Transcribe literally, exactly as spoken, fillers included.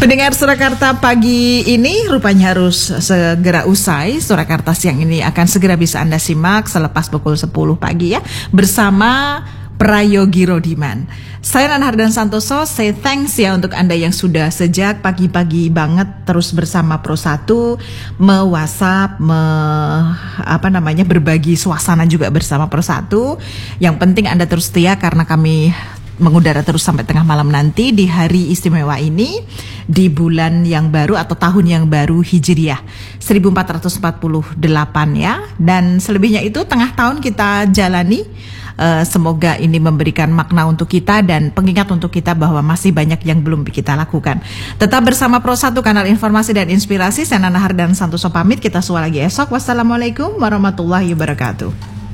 Pendengar Surakarta pagi ini rupanya harus segera usai. Surakarta siang ini akan segera bisa Anda simak selepas pukul sepuluh pagi ya, bersama Prayogi Rodiman. Saya Nana Hardan Santoso, say thanks ya untuk Anda yang sudah sejak pagi-pagi banget terus bersama Pro satu, me-WhatsApp, me, apa namanya, berbagi suasana juga bersama Pro satu. Yang penting Anda terus setia karena kami mengudara terus sampai tengah malam nanti di hari istimewa ini, di bulan yang baru atau tahun yang baru Hijriah seribu empat ratus empat puluh delapan ya. Dan selebihnya itu tengah tahun kita jalani. Uh, semoga ini memberikan makna untuk kita dan pengingat untuk kita bahwa masih banyak yang belum kita lakukan. Tetap bersama Pro satu, kanal informasi dan inspirasi. Saya Nana Hardan Santoso pamit, kita suara lagi esok. Wassalamualaikum warahmatullahi wabarakatuh.